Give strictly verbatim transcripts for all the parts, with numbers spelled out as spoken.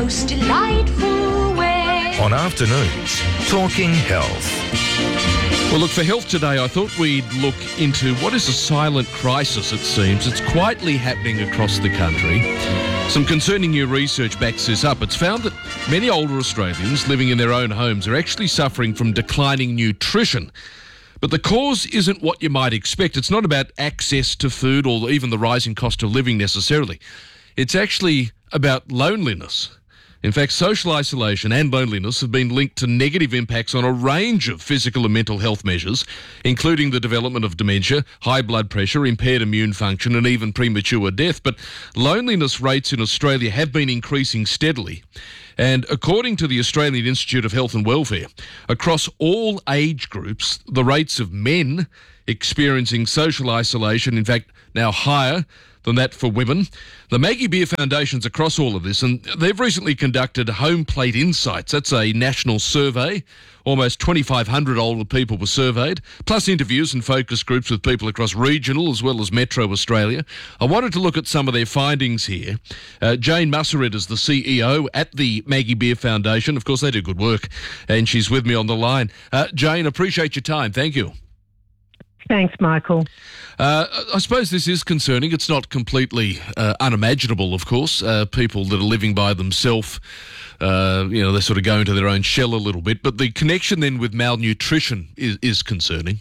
most delightful way. On Afternoons, Talking Health. Well, look, for health today, I thought we'd look into what is a silent crisis, it seems. It's quietly happening across the country. Some concerning new research backs this up. It's found that many older Australians living in their own homes are actually suffering from declining nutrition. But the cause isn't what you might expect. It's not about access to food or even the rising cost of living necessarily. It's actually about loneliness. In fact, social isolation and loneliness have been linked to negative impacts on a range of physical and mental health measures, including the development of dementia, high blood pressure, impaired immune function, and even premature death. But loneliness rates in Australia have been increasing steadily. And according to the Australian Institute of Health and Welfare, across all age groups, the rates of men experiencing social isolation, in fact, now higher than that for women. The Maggie Beer Foundation's across all of this, and they've recently conducted Home Plate Insights. That's a national survey. Almost twenty-five hundred older people were surveyed, plus interviews and focus groups with people across regional as well as metro Australia. I wanted to look at some of their findings here. Uh, Jane Mussered is the C E O at the Maggie Beer Foundation. Of course, they do good work, and she's with me on the line. Uh, Jane, appreciate your time. Thank you. Thanks, Michael. Uh, I suppose this is concerning. It's not completely uh, unimaginable, of course. Uh, people that are living by themselves, uh, you know, they sort of go into their own shell a little bit. But the connection then with malnutrition is, is concerning.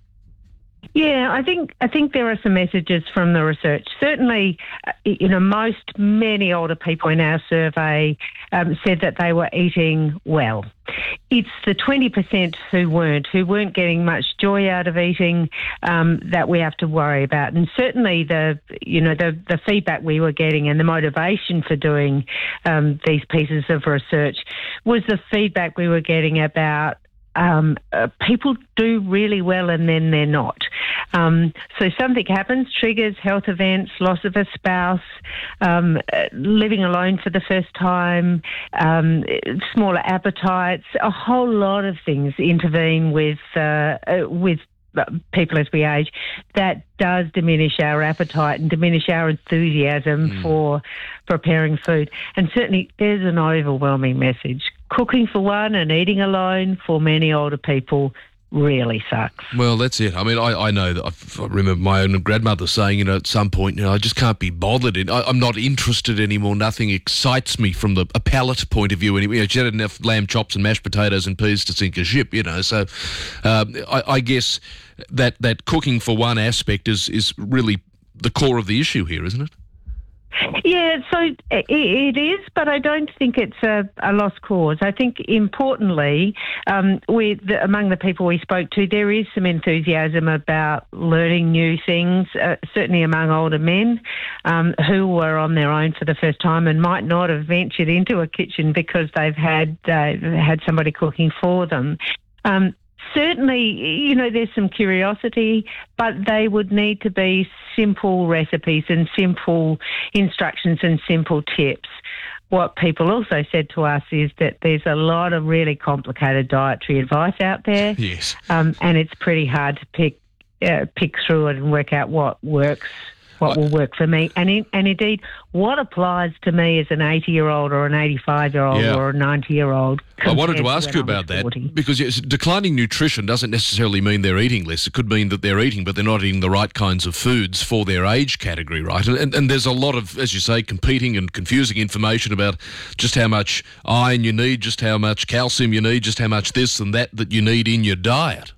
Yeah, I think I think there are some messages from the research. Certainly, uh, you know, most, many older people in our survey um, said that they were eating well. It's the twenty percent who weren't, who weren't getting much joy out of eating um, that we have to worry about. And certainly the, you know, the, the feedback we were getting and the motivation for doing um, these pieces of research was the feedback we were getting about Um, uh, people do really well and then they're not. Um, so something happens, triggers, health events, loss of a spouse, um, uh, living alone for the first time, um, smaller appetites, a whole lot of things intervene with uh, uh, with people as we age. That does diminish our appetite and diminish our enthusiasm mm. for preparing food. And certainly there's an overwhelming message. Cooking for one and eating alone for many older people really sucks. Well, that's it. I mean, I, I know that I've, I remember my own grandmother saying, you know, at some point, you know, I just can't be bothered. In, I, I'm not interested anymore. Nothing excites me from the a palate point of view. Anyway, you know, she had enough lamb chops and mashed potatoes and peas to sink a ship, you know. So um, I, I guess that, that cooking for one aspect is, is really the core of the issue here, isn't it? Yeah, so it, it is, but I don't think it's a, a lost cause. I think importantly, um, we, the, among the people we spoke to, there is some enthusiasm about learning new things, uh, certainly among older men um, who were on their own for the first time and might not have ventured into a kitchen because they've had, uh, had somebody cooking for them. Um, Certainly, you know, there's some curiosity, but they would need to be simple recipes and simple instructions and simple tips. What people also said to us is that there's a lot of really complicated dietary advice out there. Yes. Um, and it's pretty hard to pick uh, pick through it and work out what works. What will work for me, and in, and indeed, what applies to me as an eighty-year-old or an eighty-five-year-old yeah. or a ninety-year-old. I wanted to ask you about that because yes, declining nutrition doesn't necessarily mean they're eating less. It could mean that they're eating, but they're not eating the right kinds of foods for their age category, right? And, and, and there's a lot of, as you say, competing and confusing information about just how much iron you need, just how much calcium you need, just how much this and that that you need in your diet.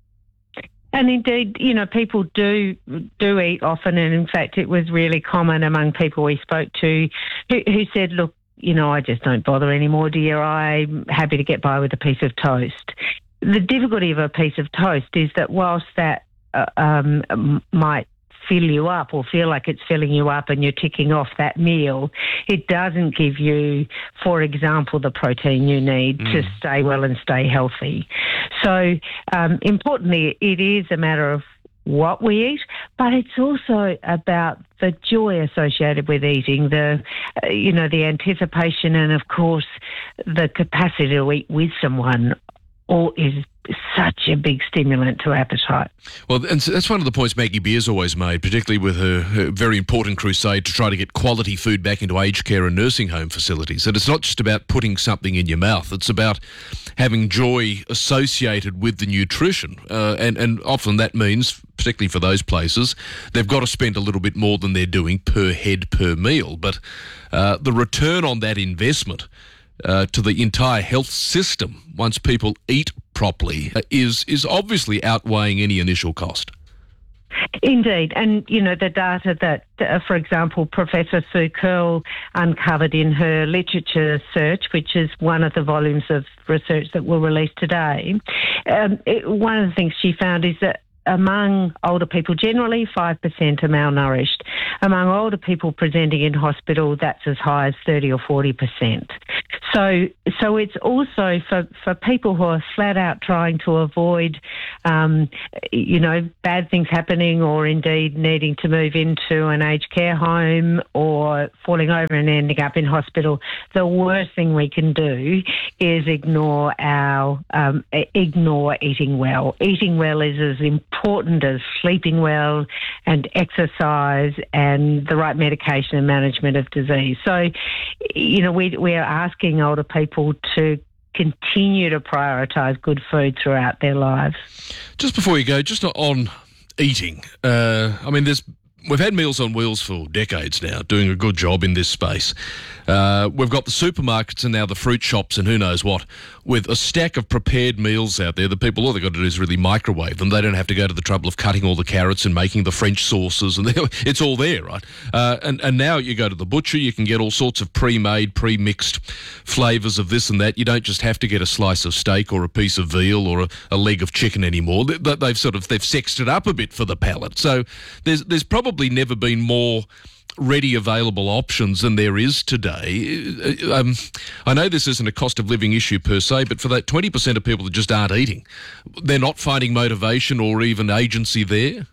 And indeed, you know, people do do eat often, and in fact, it was really common among people we spoke to who, who said, look, you know, I just don't bother anymore, dear. I'm happy to get by with a piece of toast. The difficulty of a piece of toast is that whilst that uh, um, might fill you up or feel like it's filling you up and you're ticking off that meal, it doesn't give you, for example, the protein you need mm. to stay well and stay healthy. So um, importantly, it is a matter of what we eat, but it's also about the joy associated with eating, the, uh, you know, the anticipation and, of course, the capacity to eat with someone or is such a big stimulant to appetite. Well, and so that's one of the points Maggie Beer's always made, particularly with her, her very important crusade to try to get quality food back into aged care and nursing home facilities. That it's not just about putting something in your mouth, it's about having joy associated with the nutrition. Uh, and, and often that means, particularly for those places, they've got to spend a little bit more than they're doing per head per meal. But uh, the return on that investment uh, to the entire health system, once people eat properly, uh, is is obviously outweighing any initial cost. Indeed. And, you know, the data that, uh, for example, Professor Sue Curl uncovered in her literature search, which is one of the volumes of research that we'll release today, um, it, one of the things she found is that among older people generally, five percent are malnourished. Among older people presenting in hospital, that's as high as thirty or forty percent. So so it's also for, for people who are flat out trying to avoid, um, you know, bad things happening, or indeed needing to move into an aged care home or falling over and ending up in hospital. The worst thing we can do is ignore our um, ignore eating well. Eating well is as important as sleeping well and exercise and the right medication and management of disease. So, you know, we we are asking older people to continue to prioritise good food throughout their lives. Just before you go, just on eating, uh, I mean, there's we've had Meals on Wheels for decades now, doing a good job in this space. Uh, we've got the supermarkets and now the fruit shops and who knows what, with a stack of prepared meals out there that people, all they've got to do is really microwave them. They don't have to go to the trouble of cutting all the carrots and making the French sauces, and it's all there, right? Uh, and, and now you go to the butcher, you can get all sorts of pre-made, pre-mixed flavours of this and that. You don't just have to get a slice of steak or a piece of veal or a, a leg of chicken anymore. They, they've sort of, they've sexed it up a bit for the palate. So there's, there's probably never been more ready available options than there is today. Um, I know this isn't a cost of living issue per se, but for that twenty percent of people that just aren't eating, they're not finding motivation or even agency there?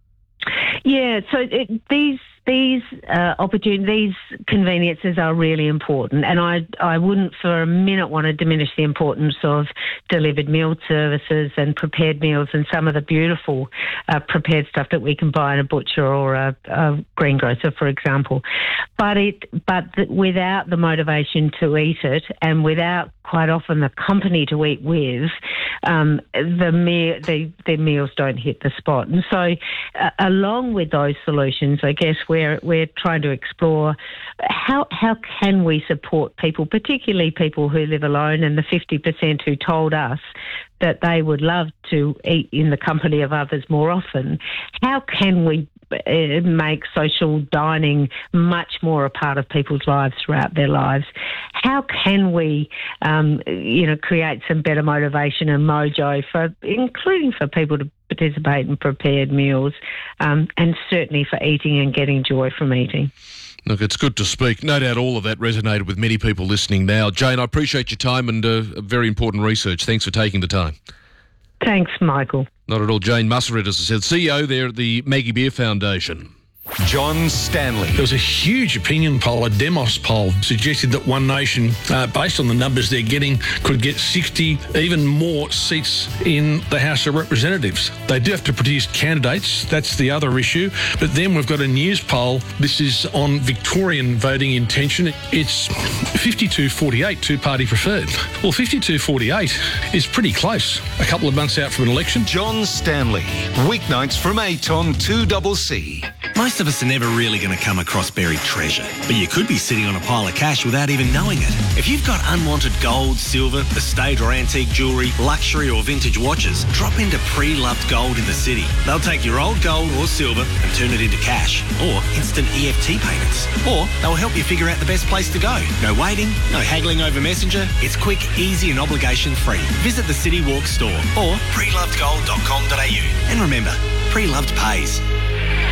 Yeah, so it, these these uh, opportunities, conveniences are really important, and I I wouldn't for a minute want to diminish the importance of delivered meal services and prepared meals and some of the beautiful uh, prepared stuff that we can buy in a butcher or a, a greengrocer, for example. But it but the, without the motivation to eat it, and without quite often the company to eat with, um, the, me- the the meals don't hit the spot. And so, uh, along with those solutions, I guess we're we're trying to explore how how can we support people, particularly people who live alone, and the fifty percent who told us that they would love to eat in the company of others more often. How can we uh, make social dining much more a part of people's lives throughout their lives? How can we, um, you know, create some better motivation and mojo for, including for people to participate in prepared meals, um, and certainly for eating and getting joy from eating. Look, it's good to speak. No doubt all of that resonated with many people listening now. Jane, I appreciate your time and uh, very important research. Thanks for taking the time. Thanks, Michael. Not at all. Jane Mussered, as I said, C E O there at the Maggie Beer Foundation. John Stanley. There was a huge opinion poll, a Demos poll, suggested that One Nation, uh, based on the numbers they're getting, could get sixty, even more seats in the House of Representatives. They do have to produce candidates. That's the other issue. But then we've got a news poll. This is on Victorian voting intention. It's fifty-two forty-eight, two-party preferred. Well, fifty-two forty-eight is pretty close. A couple of months out from an election. John Stanley. Weeknights from eight on two C C. Most of us are never really going to come across buried treasure, but you could be sitting on a pile of cash without even knowing it. If you've got unwanted gold, silver, estate or antique jewellery, luxury or vintage watches, drop into Pre-Loved Gold in the city. They'll take your old gold or silver and turn it into cash, or instant E F T payments. Or they'll help you figure out the best place to go. No waiting, no haggling over Messenger. It's quick, easy and obligation-free. Visit the City Walk store or pre loved gold dot com dot a u. And remember, Pre-Loved pays.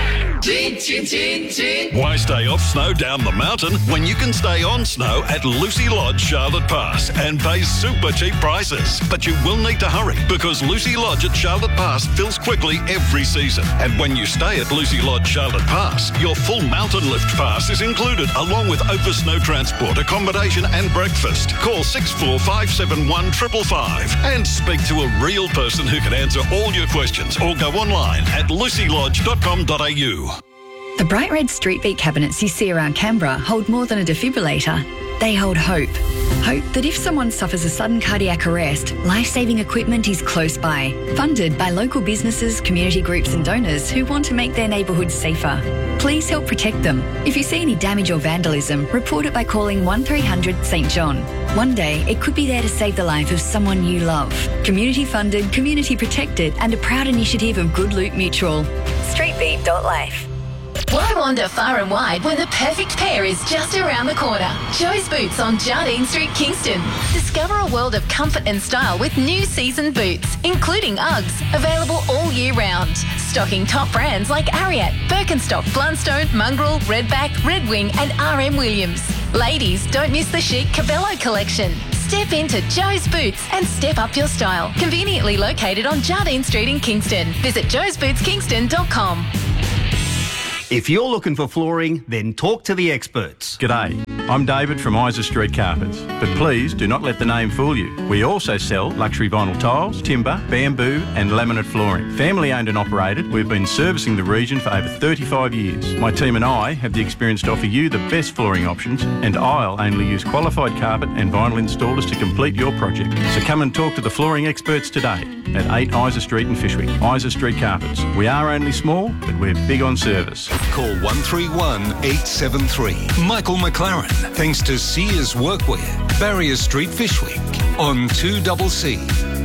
Why stay off snow down the mountain when you can stay on snow at Lucy Lodge, Charlotte Pass and pay super cheap prices? But you will need to hurry because Lucy Lodge at Charlotte Pass fills quickly every season. And when you stay at Lucy Lodge, Charlotte Pass, your full mountain lift pass is included along with over snow transport, accommodation and breakfast. Call six four five seven one five five five and speak to a real person who can answer all your questions or go online at lucy lodge dot com dot a u. The bright red street beat cabinets you see around Canberra hold more than a defibrillator. They hold hope. Hope that if someone suffers a sudden cardiac arrest, life-saving equipment is close by. Funded by local businesses, community groups and donors who want to make their neighbourhoods safer. Please help protect them. If you see any damage or vandalism, report it by calling one three hundred St John. One day, it could be there to save the life of someone you love. Community funded, community protected and a proud initiative of Good Loot Mutual. streetbeat dot life. Why wander far and wide when the perfect pair is just around the corner? Joe's Boots on Jardine Street, Kingston. Discover a world of comfort and style with new season boots, including Uggs, available all year round. Stocking top brands like Ariat, Birkenstock, Blundstone, Mongrel, Redback, Red Wing and R M Williams. Ladies, don't miss the chic Cabello collection. Step into Joe's Boots and step up your style. Conveniently located on Jardine Street in Kingston. Visit joes boots kingston dot com. If you're looking for flooring, then talk to the experts. G'day, I'm David from Isa Street Carpets, but please do not let the name fool you. We also sell luxury vinyl tiles, timber, bamboo and laminate flooring. Family owned and operated, we've been servicing the region for over thirty-five years. My team and I have the experience to offer you the best flooring options, and I'll only use qualified carpet and vinyl installers to complete your project. So come and talk to the flooring experts today at eight Isa Street in Fishwick. Isa Street Carpets. We are only small, but we're big on service. Call one three one eight seven three. Michael McLaren, thanks to Sears Workwear, Barrier Street, Fishwick, on two C C.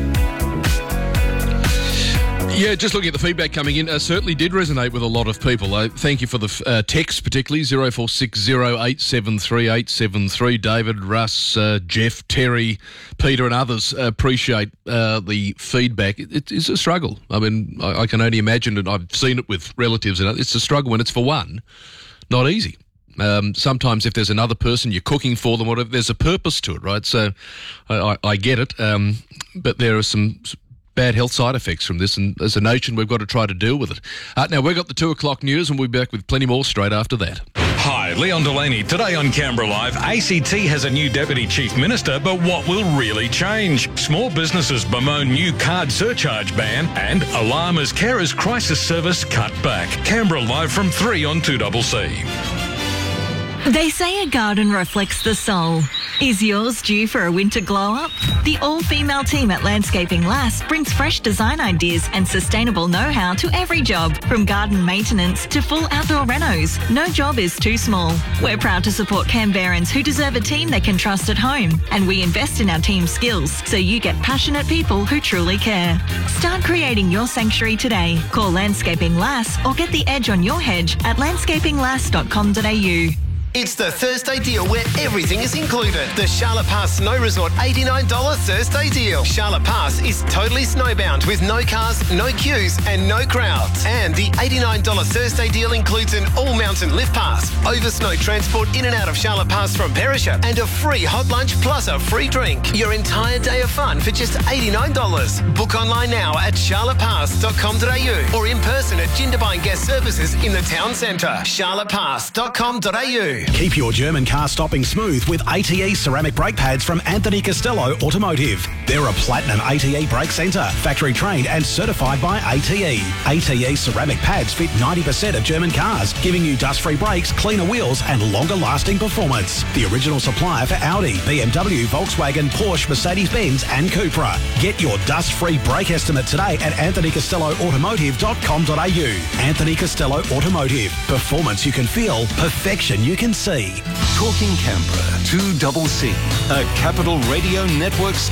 Yeah, just looking at the feedback coming in, uh, certainly did resonate with a lot of people. Uh, thank you for the uh, text, particularly zero four six zero eight seven three eight seven three. David, Russ, uh, Jeff, Terry, Peter and others uh, appreciate uh, the feedback. It, it is a struggle. I mean, I, I can only imagine, and I've seen it with relatives, and it's a struggle when it's for one, not easy. Um, sometimes if there's another person, you're cooking for them, whatever, there's a purpose to it, right? So I, I, I get it, um, but there are some bad health side effects from this, and as a nation we've got to try to deal with it. Uh, now we've got the two o'clock news and we'll be back with plenty more straight after that. Hi, Leon Delaney. Today on Canberra Live, A C T has a new Deputy Chief Minister, but what will really change? Small businesses bemoan new card surcharge ban and alarm as carers crisis service cut back. Canberra Live from three on two C C. They say a garden reflects the soul. Is yours due for a winter glow-up? The all-female team at Landscaping Lass brings fresh design ideas and sustainable know-how to every job, from garden maintenance to full outdoor renos. No job is too small. We're proud to support Canberrans who deserve a team they can trust at home, and we invest in our team's skills so you get passionate people who truly care. Start creating your sanctuary today. Call Landscaping Lass or get the edge on your hedge at landscaping lass dot com dot a u. It's the Thursday deal where everything is included. The Charlotte Pass Snow Resort eighty-nine dollars Thursday deal. Charlotte Pass is totally snowbound with no cars, no queues and no crowds. And the eighty-nine dollars Thursday deal includes an all-mountain lift pass, over snow transport in and out of Charlotte Pass from Perisher, and a free hot lunch plus a free drink. Your entire day of fun for just eighty-nine dollars. Book online now at charlotte pass dot com dot a u or in person at Jindabyne Guest Services in the town centre. charlotte pass dot com dot a u. Keep your German car stopping smooth with A T E ceramic brake pads from Anthony Costello Automotive. They're a platinum A T E brake centre, factory trained and certified by A T E. A T E ceramic pads fit ninety percent of German cars, giving you dust-free brakes, cleaner wheels and longer-lasting performance. The original supplier for Audi, B M W, Volkswagen, Porsche, Mercedes-Benz and Cupra. Get your dust-free brake estimate today at anthony costello automotive dot com dot a u. Anthony Costello Automotive. Performance you can feel, perfection you can see. Talking Canberra, two C C, a Capital Radio Network